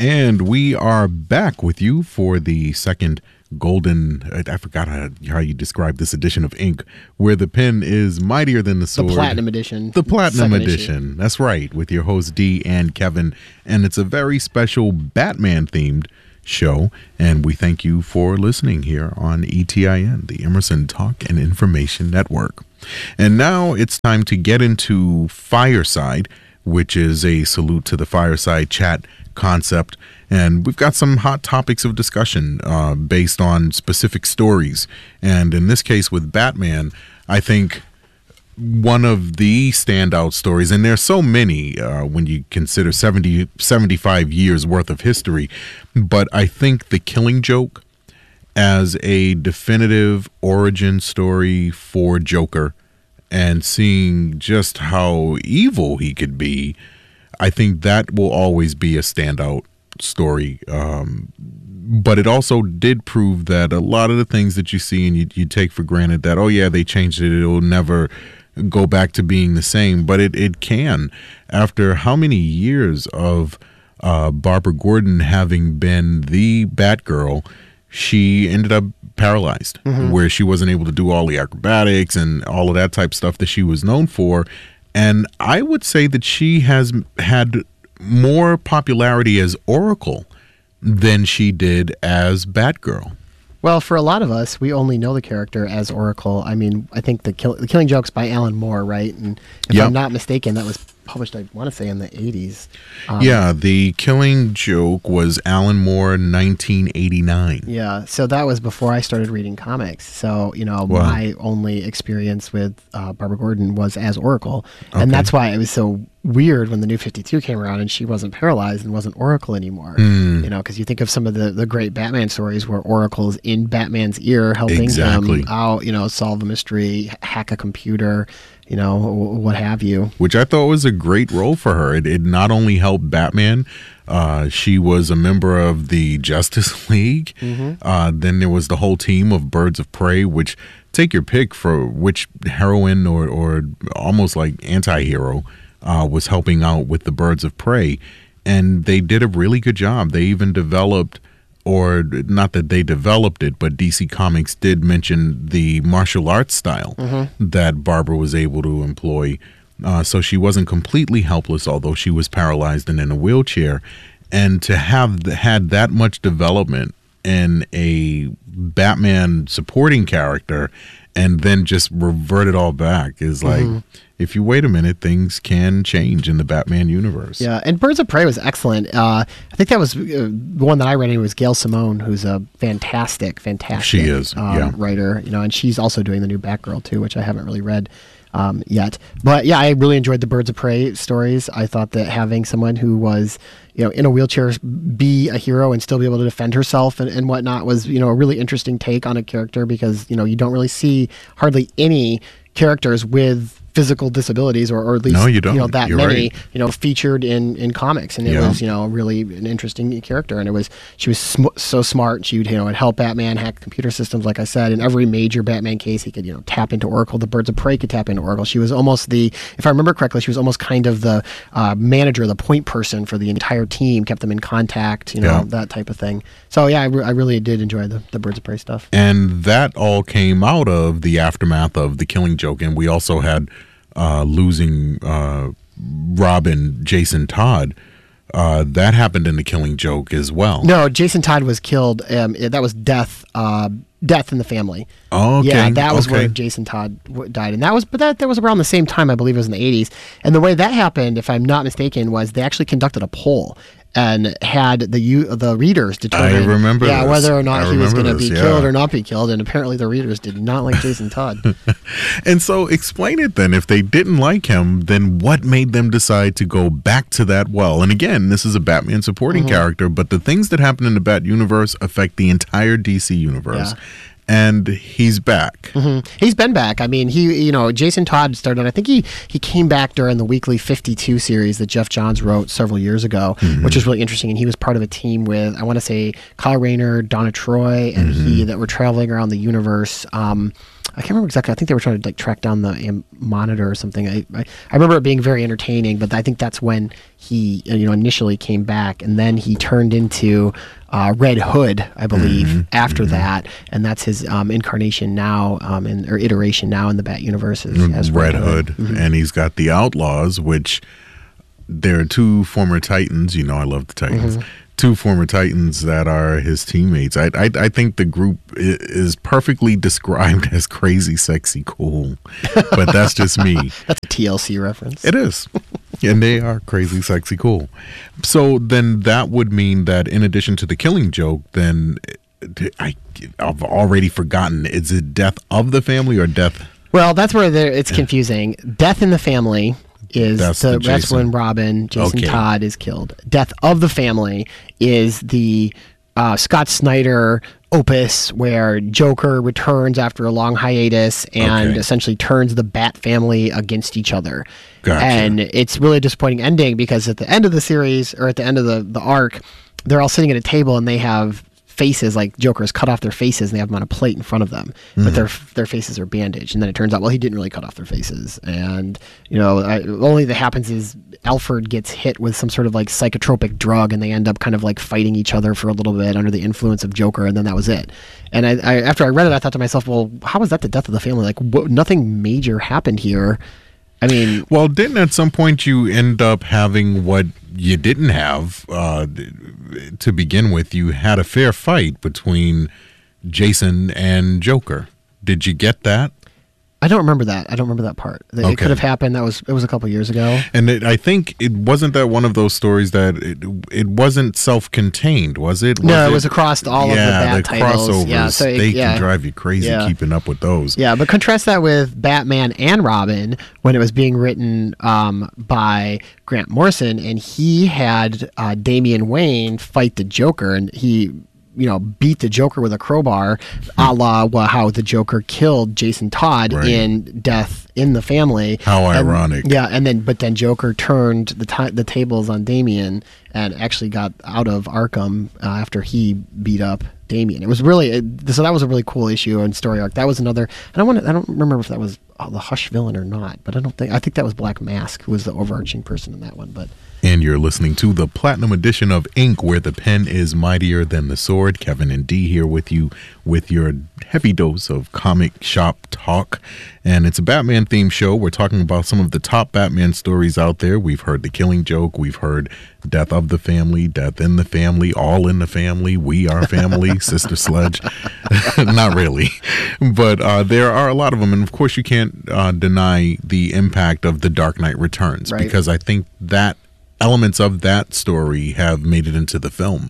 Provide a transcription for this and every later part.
And we are back with you for the second golden, I forgot how you describe this edition of Ink, where the pen is mightier than the sword. The Platinum Edition. The Platinum Second Edition. issue. That's right, with your hosts Dee and Kevin. And it's a very special Batman-themed show. And we thank you for listening here on ETIN, the Emerson Talk and Information Network. And now it's time to get into Fireside, which is a salute to the fireside chat concept. And we've got some hot topics of discussion based on specific stories. And in this case with Batman, I think one of the standout stories, and there's so many when you consider 75 years worth of history, but I think The Killing Joke as a definitive origin story for Joker and seeing just how evil he could be, I think that will always be a standout story. But it also did prove that a lot of the things that you see and you take for granted that, oh yeah, they changed it, it'll never go back to being the same. But it can. After how many years of Barbara Gordon having been the Batgirl, she ended up paralyzed, where she wasn't able to do all the acrobatics and all of that type stuff that she was known for. And I would say that she has had more popularity as Oracle than she did as Batgirl. Well, for a lot of us, we only know the character as Oracle. I mean, I think the Killing Joke's by Alan Moore, right? And if I'm not mistaken, that was published, I want to say, in the 80s. Yeah, The Killing Joke was Alan Moore, 1989. Yeah, so that was before I started reading comics. So, my only experience with Barbara Gordon was as Oracle. And that's why it was so weird when the New 52 came around and she wasn't paralyzed and wasn't Oracle anymore. Because you think of some of the great Batman stories where Oracle's in Batman's ear helping him out, solve a mystery, hack a computer, what have you. Which I thought was a great role for her. It not only helped Batman, she was a member of the Justice League. Then there was the whole team of Birds of Prey, which take your pick for which heroine or almost like anti-hero was helping out with the Birds of Prey. And they did a really good job. They even developed, or not that they developed it, but DC Comics did mention the martial arts style that Barbara was able to employ. So she wasn't completely helpless, although she was paralyzed and in a wheelchair. And to have had that much development in a Batman supporting character and then just revert it all back is like, if you wait a minute, things can change in the Batman universe. Yeah, and Birds of Prey was excellent. I think that was the one that I read. It was Gail Simone, who's a fantastic she is, writer. And she's also doing the new Batgirl too, which I haven't really read yet. But yeah, I really enjoyed the Birds of Prey stories. I thought that having someone who was in a wheelchair be a hero and still be able to defend herself and whatnot was a really interesting take on a character, because you don't really see hardly any characters with physical disabilities, or at least no, you don't. That You're many right. Featured in comics, and it was really an interesting character, and she was so smart. She would help Batman hack computer systems, like I said. In every major Batman case, he could tap into Oracle. The Birds of Prey could tap into Oracle. She was almost if I remember correctly, she was almost kind of the manager, the point person for the entire team, kept them in contact, that type of thing. So yeah, I really did enjoy the Birds of Prey stuff. And that all came out of the aftermath of The Killing Joke, and we also had losing Robin, Jason Todd. That happened in The Killing Joke as well. No, Jason Todd was killed. That was death in the family. Oh, okay. Yeah, that was where Jason Todd died, and that was around the same time. I believe it was in the 80s. And the way that happened, if I'm not mistaken, was they actually conducted a poll and had the readers determine, I remember this. Whether or not he was going to be killed or not be killed. And apparently the readers did not like Jason Todd. And so explain it then. If they didn't like him, then what made them decide to go back to that well? And again, this is a Batman supporting character, but the things that happen in the Bat universe affect the entire DC universe. Yeah. And he's back. He's been back. I mean, Jason Todd started, I think he came back during the Weekly 52 series that Jeff Johns wrote several years ago, which was really interesting. And he was part of a team with, I want to say, Kyle Rayner, Donna Troy, and he that were traveling around the universe. I can't remember exactly. I think they were trying to track down the Monitor or something. I remember it being very entertaining, but I think that's when he initially came back, and then he turned into Red Hood, I believe, after that, and that's his incarnation now, or iteration now in the Bat universe as Red Hood. And he's got the Outlaws, which there are two former Titans. I love the Titans. Two former Titans that are his teammates. I think the group is perfectly described as crazy, sexy, cool, but that's just me. That's a TLC reference. It is. And they are crazy, sexy, cool. So then that would mean that in addition to the Killing Joke, then I've already forgotten. Is it Death of the Family or Death? Well, that's where it's confusing. Death in the Family is that's when Jason Todd is killed. Death of the Family is the Scott Snyder opus where Joker returns after a long hiatus and essentially turns the Bat family against each other. Gotcha. And it's really a disappointing ending because at the end of the series, or at the end of the arc, they're all sitting at a table and they have faces, like Joker's cut off their faces and they have them on a plate in front of them, but their faces are bandaged. And then it turns out, well, he didn't really cut off their faces. And, only that happens is Alfred gets hit with some sort of like psychotropic drug and they end up kind of like fighting each other for a little bit under the influence of Joker. And then that was it. And I after I read it, I thought to myself, well, how was that the death of the family? Like nothing major happened here. I mean, well, didn't at some point you end up having what you didn't have to begin with? You had a fair fight between Jason and Joker. Did you get that? I don't remember that. I don't remember that part. It could have happened. It was a couple years ago. And I think it wasn't that one of those stories that it wasn't self-contained, was it? No, it was across all of the Bat titles. Crossovers. Yeah, so they can drive you crazy keeping up with those. Yeah, but contrast that with Batman and Robin when it was being written by Grant Morrison, and he had Damian Wayne fight the Joker, and he beat the Joker with a crowbar, a la how the Joker killed Jason Todd in Death in the Family. How ironic. Yeah, but then Joker turned the tables on Damian and actually got out of Arkham after he beat up Damian. It was really so that was a really cool issue and story arc. That was another. I don't remember if that was the Hush villain or not, but I think that was Black Mask who was the overarching person in that one, but. And you're listening to the Platinum Edition of Ink, where the pen is mightier than the sword. Kevin and Dee here with you with your heavy dose of comic shop talk. And it's a Batman-themed show. We're talking about some of the top Batman stories out there. We've heard The Killing Joke. We've heard Death of the Family, Death in the Family, All in the Family, We Are Family, Sister Sledge. Not really. But there are a lot of them. And, of course, you can't deny the impact of The Dark Knight Returns. Right. Because I think that elements of that story have made it into the film.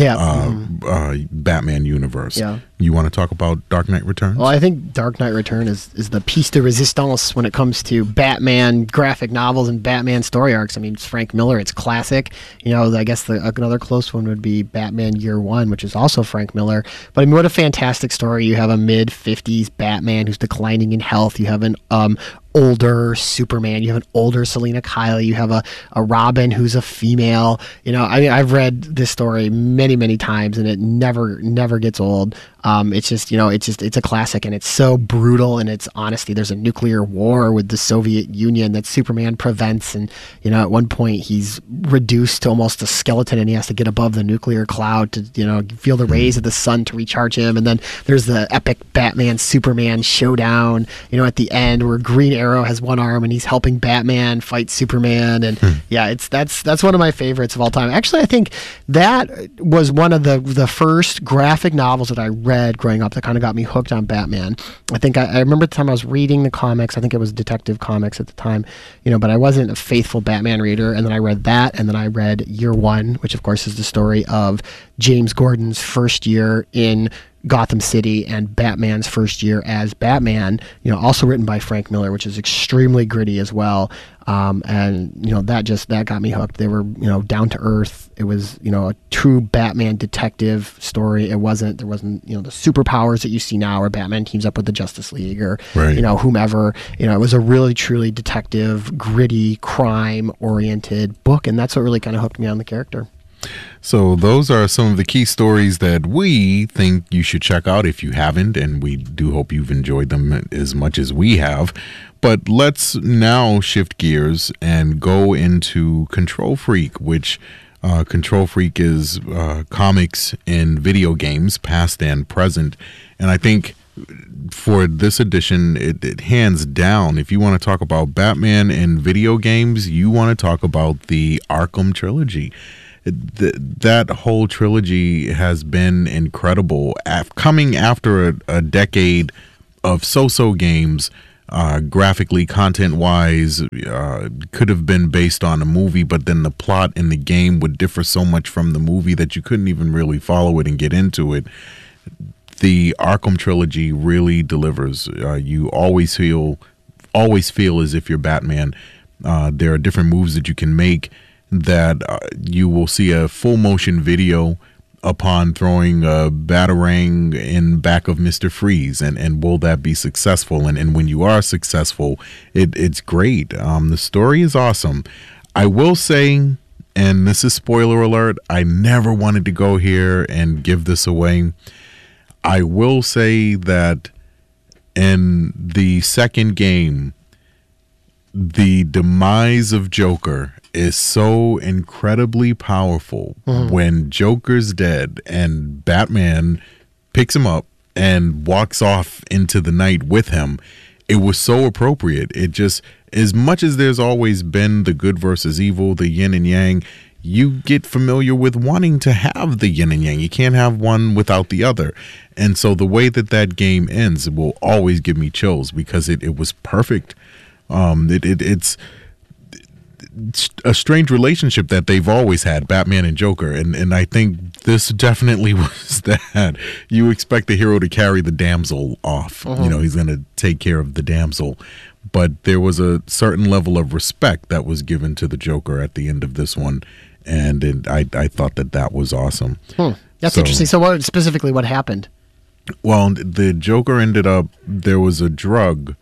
Batman universe. Yeah. You want to talk about Dark Knight Returns? Well, I think Dark Knight Return is the piece de resistance when it comes to Batman graphic novels and Batman story arcs. I mean, it's Frank Miller. It's classic. I guess another close one would be Batman Year One, which is also Frank Miller. But I mean, what a fantastic story. You have a mid-50s Batman who's declining in health. You have an older Superman. You have an older Selina Kyle. You have a Robin who's a female. I've read this story many times, and it never gets old. It's a classic, and it's so brutal in its honesty. There's a nuclear war with the Soviet Union that Superman prevents, and at one point he's reduced to almost a skeleton, and he has to get above the nuclear cloud to feel the rays of the sun to recharge him. And then there's the epic Batman Superman showdown at the end where Green Arrow has one arm and he's helping Batman fight Superman, and that's one of my favorites of all time. Actually, I think that was one of the first graphic novels that I read growing up that kind of got me hooked on Batman. I think I remember the time I was reading the comics. I think it was Detective Comics at the time, but I wasn't a faithful Batman reader. And then I read that, and then I read Year One, which of course is the story of James Gordon's first year in Gotham City and Batman's first year as Batman, also written by Frank Miller, which is extremely gritty as well. And that got me hooked. They were, down to earth. It was, a true Batman detective story. There wasn't, the superpowers that you see now where Batman teams up with the Justice League or, whomever. It was a really, truly detective, gritty, crime-oriented book. And that's what really kind of hooked me on the character. So those are some of the key stories that we think you should check out if you haven't, and we do hope you've enjoyed them as much as we have. But let's now shift gears and go into Control Freak, which Control Freak is comics and video games, past and present. And I think for this edition, it hands down, if you want to talk about Batman and video games, you want to talk about the Arkham trilogy. That whole trilogy has been incredible. Coming after a decade of so-so games, graphically, content-wise, could have been based on a movie, but then the plot in the game would differ so much from the movie that you couldn't even really follow it and get into it. The Arkham trilogy really delivers. You always feel as if you're Batman. There are different moves that you can make that you will see a full motion video upon throwing a Batarang in back of Mr. Freeze, and will that be successful? And when you are successful, it's great. The story is awesome. I will say, and this is spoiler alert, I never wanted to go here and give this away. I will say that in the second game, the demise of Joker is so incredibly powerful. When Joker's dead and Batman picks him up and walks off into the night with him, it was so appropriate. It just, as much as there's always been the good versus evil, the yin and yang, you get familiar with wanting to have the yin and yang. You can't have one without the other. And so the way that game ends will always give me chills because it was perfect. It's a strange relationship that they've always had, Batman and Joker, and I think this definitely was that. You expect the hero to carry the damsel off. He's going to take care of the damsel, but there was a certain level of respect that was given to the Joker at the end of this one, and I thought that was awesome. That's interesting. So what happened? Well, the Joker ended up, there was a drug.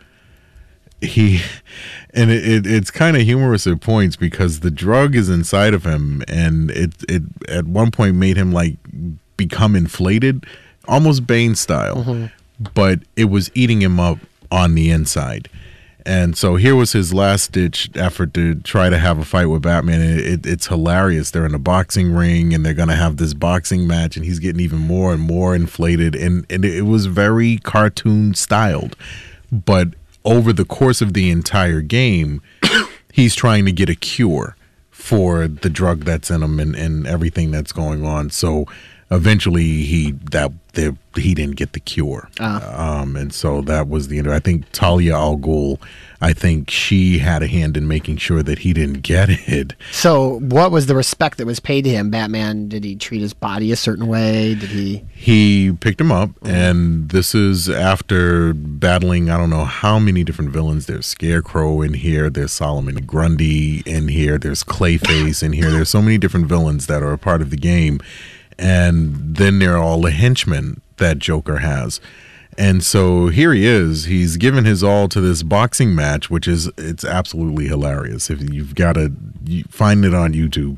It's kind of humorous at points because the drug is inside of him, and it at one point made him like become inflated, almost Bane style, but it was eating him up on the inside. And so here was his last ditch effort to try to have a fight with Batman. And it's hilarious. They're in a boxing ring and they're going to have this boxing match, and he's getting even more and more inflated, and it was very cartoon styled, but over the course of the entire game, he's trying to get a cure for the drug that's in him and everything that's going on. So eventually he didn't get the cure. And so that was the end. I think Talia al Ghul, I think she had a hand in making sure that he didn't get it. So what was the respect that was paid to him? Batman, did he treat his body a certain way? He picked him up, and this is after battling, I don't know how many different villains. There's Scarecrow in here, there's Solomon Grundy in here, there's Clayface in here. There's so many different villains that are a part of the game. And then there are all the henchmen that Joker has. And so here he is. He's given his all to this boxing match, it's absolutely hilarious. If you've got to find it on YouTube.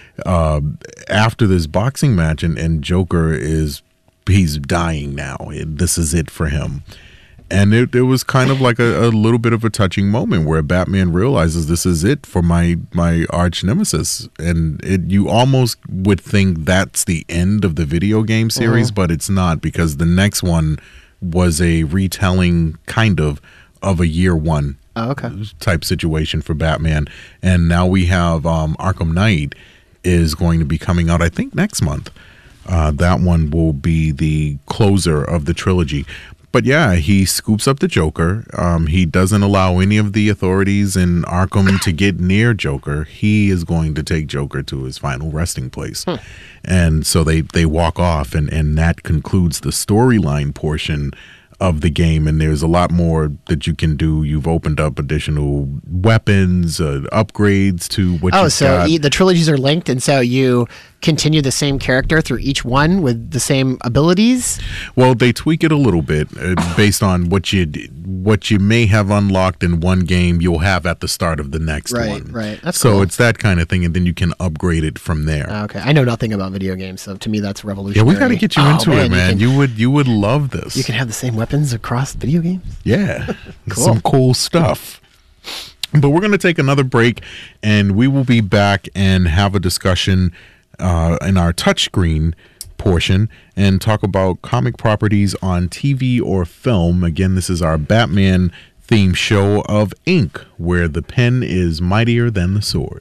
After this boxing match, and Joker he's dying now. This is it for him. And it was kind of like a little bit of a touching moment where Batman realizes this is it for my arch nemesis. And you almost would think that's the end of the video game series, but it's not, because the next one was a retelling kind of a year one type situation for Batman. And now we have Arkham Knight is going to be coming out, I think, next month. That one will be the closer of the trilogy. But yeah, he scoops up the Joker. He doesn't allow any of the authorities in Arkham to get near Joker. He is going to take Joker to his final resting place. And so they walk off, and that concludes the storyline portion of the game. And there's a lot more that you can do. You've opened up additional weapons, upgrades to what you've got. The trilogies are linked, and so you continue the same character through each one with the same abilities? Well, they tweak it a little bit based on what you may have unlocked in one game, you'll have at the start of the next one. Right. That's so cool. It's that kind of thing, and then you can upgrade it from there. Okay, I know nothing about video games, so to me that's revolutionary. Yeah, we got to get you into it, man. You would love this. You can have the same weapons across video games. Yeah, Cool. Some cool stuff. But we're going to take another break, and we will be back and have a discussion in our touchscreen portion and talk about comic properties on TV or film. Again, this is our Batman theme show of Ink, where the pen is mightier than the sword.